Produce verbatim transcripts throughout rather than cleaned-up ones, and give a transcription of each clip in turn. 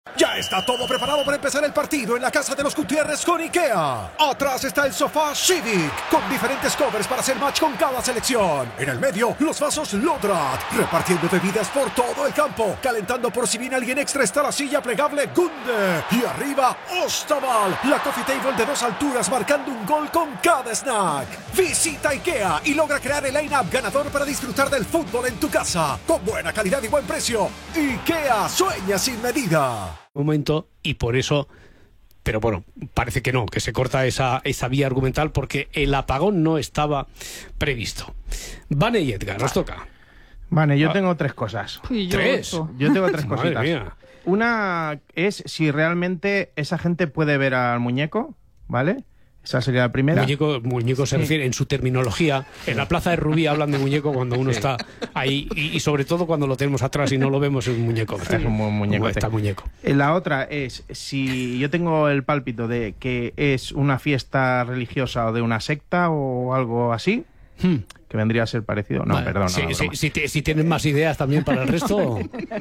Ya está todo preparado para empezar el partido en la casa de los Gutiérrez con IKEA. Atrás está el sofá Civic, con diferentes covers para hacer match con cada selección. En el medio, los vasos Lodrat, repartiendo bebidas por todo el campo. Calentando por si viene alguien extra está la silla plegable Gunde. Y arriba, Ostaval, la coffee table de dos alturas marcando un gol con cada snack. Visita IKEA y logra crear el line-up ganador para disfrutar del fútbol en tu casa. Con buena calidad y buen precio. IKEA sueña sin medida. Momento, y por eso, pero bueno, parece que no, que se corta esa, esa vía argumental porque el apagón no estaba previsto. Vane y Edgar, nos toca. Vale, yo tengo tres cosas. Yo ¿Tres? Yo tengo tres Madre cositas. mía. Una es si realmente esa gente puede ver al muñeco, ¿vale? Esa sería la primera. Muñeco, muñeco se Sí. refiere en su terminología. En la plaza de Rubí hablan de muñeco cuando uno está ahí y, y sobre todo cuando lo tenemos atrás y no lo vemos, es un muñeco. Es un mu- muñeco. Está muñeco. Eh, La otra es si yo tengo el pálpito de que es una fiesta religiosa o de una secta o algo así, Hmm. que vendría a ser parecido. No, Vale. perdón. Sí, no, sí, broma. si, te- si tienes más ideas también para el resto,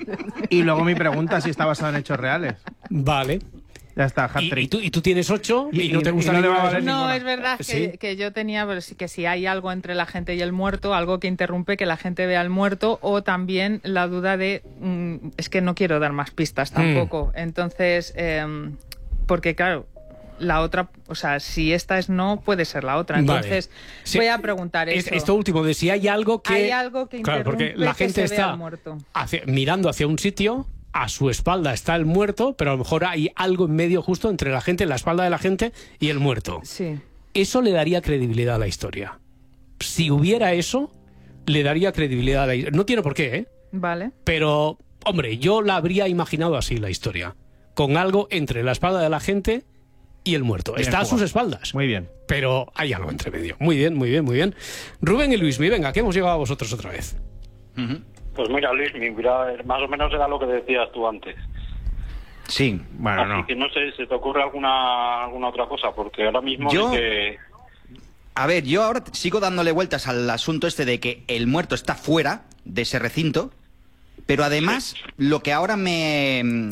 Y luego mi pregunta si está basada en hechos reales. vale. Ya está, hat Y, trick. y tú, y tú tienes ocho y, Y- no te y- gusta y no le va a ninguna de valer esas? No, ninguna. es verdad que, Sí. que yo tenía pues, que si hay algo entre la gente y el muerto, algo que interrumpe que la gente vea al muerto, o también la duda de mm, es que no quiero dar más pistas tampoco. Entonces, em, porque claro, la otra, o sea, si esta es no, puede ser la otra. Vale. Entonces, Sí, voy a preguntar es- eso. Esto último, de si hay algo que... Hay algo que Claro, porque interrumpe la que gente se vea está al muerto. hacia- mirando hacia un sitio, a su espalda está el muerto, pero a lo mejor hay algo en medio justo entre la gente, la espalda de la gente y el muerto. Sí. Eso le daría credibilidad a la historia. Si hubiera eso, le daría credibilidad a la historia. No tiene por qué, ¿eh? Vale. Pero, hombre, yo la habría imaginado así, la historia. Con algo entre la espalda de la gente y el muerto. Bien Está a jugado. sus espaldas. Muy bien. Pero hay algo entre medio. Muy bien, muy bien, muy bien. Rubén y Luismi, venga, que hemos llegado a vosotros otra vez. Pues mira, Luis, mi- mira, más o menos era lo que decías tú antes. Sí, Bueno, Así no. que no sé, ¿se te ocurre alguna alguna otra cosa? Porque ahora mismo Yo- es que... a ver, yo ahora sigo dándole vueltas al asunto este de que el muerto está fuera de ese recinto, pero además lo que ahora me,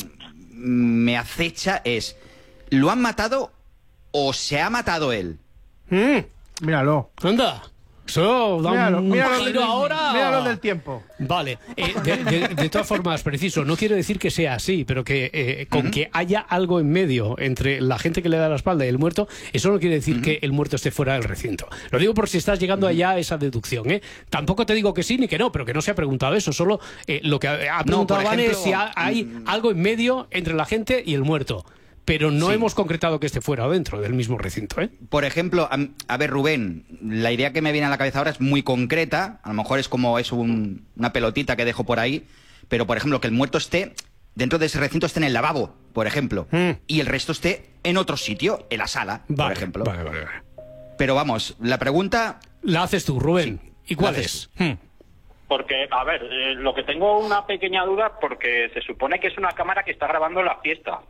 me acecha es, ¿lo han matado o se ha matado él? Mm, Míralo. anda. Eso da Míralo, un míralo, giro ahora. míralo del tiempo. Vale, eh, de, de- de todas formas, preciso, no quiero decir que sea así, pero que eh, con que haya algo en medio entre la gente que le da la espalda y el muerto, eso no quiere decir que el muerto esté fuera del recinto. Lo digo por si estás llegando allá a esa deducción, ¿eh? Tampoco te digo que sí ni que no, pero que no se ha preguntado eso, solo eh, lo que ha, ha preguntado por Vane es ejemplo, si ha- hay mm, algo en medio entre la gente y el muerto. Pero no Sí. hemos concretado que esté fuera o dentro del mismo recinto, ¿eh? Por ejemplo, a, a ver, Rubén, la idea que me viene a la cabeza ahora es muy concreta, a lo mejor es como es un- una pelotita que dejo por ahí, pero por ejemplo, que el muerto esté dentro de ese recinto, esté en el lavabo, por ejemplo, Mm. y el resto esté en otro sitio, en la sala, por Vale, ejemplo. vale, vale, vale. Pero vamos, la pregunta... La haces tú, Rubén. Sí, ¿Y cuál la es? haces Hmm. Porque, a ver, eh, lo que tengo una pequeña duda, porque se supone que es una cámara que está grabando la fiesta.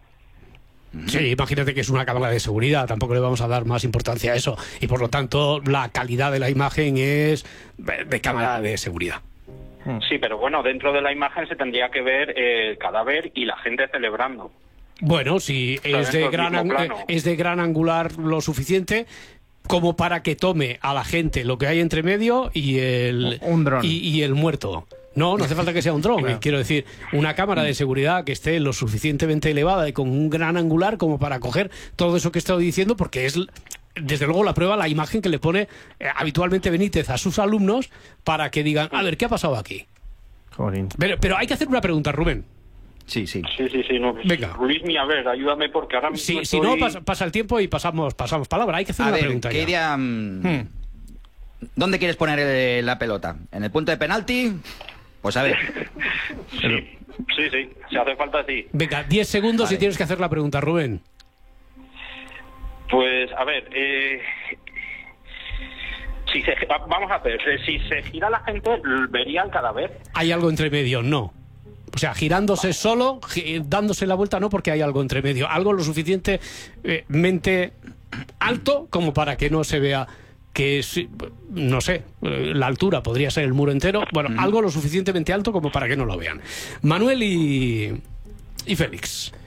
Sí, imagínate que es una cámara de seguridad, tampoco le vamos a dar más importancia a eso. Y por lo tanto, la calidad de la imagen es de de cámara de seguridad. Sí, pero bueno, dentro de la imagen se tendría que ver eh, el cadáver y la gente celebrando. Bueno, si es dentro de, del gran mismo ang- plano. es de gran angular lo suficiente como para que tome a la gente lo que hay entre medio y el, Un dron. y, y el muerto. No, no hace falta que sea un dron. eh, Quiero decir, una cámara de seguridad que esté lo suficientemente elevada y con un gran angular como para coger todo eso que he estado diciendo, porque es, desde luego, la prueba, la imagen que le pone eh, habitualmente Benítez a sus alumnos para que digan, a ver, ¿qué ha pasado aquí? Jolín. Pero, pero hay que hacer una pregunta, Rubén. Sí, sí. Sí, sí, sí. No, pues, Venga. Luismi, a ver, ayúdame porque ahora mismo Si, si estoy... no, pasa, pasa el tiempo y pasamos, pasamos palabra. Hay que hacer A una ver, pregunta ¿qué ya. idea, mm, Hmm. ¿dónde quieres poner eh, la pelota? ¿En el punto de penalti? Pues a ver. Sí, sí, sí, si hace falta, sí. Venga, diez segundos Vale. y tienes que hacer la pregunta, Rubén. Pues, a ver, eh... Si se, vamos a ver, eh, si se gira la gente, ¿vería el cadáver? ¿Hay algo entre medio? No. O sea, girándose solo, gi- dándose la vuelta no, porque hay algo entre medio. Algo lo suficientemente alto como para que no se vea que es, no sé, eh, la altura podría ser el muro entero. Bueno, algo lo suficientemente alto como para que no lo vean. Manuel y, y Félix.